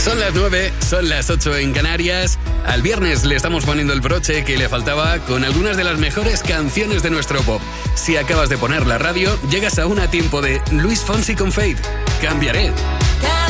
Son las 9, son las 8 en Canarias. Al viernes le estamos poniendo el broche que le faltaba con algunas de las mejores canciones de nuestro pop. Si acabas de poner la radio, llegas aún a tiempo de Luis Fonsi con Faith. Cambiaré.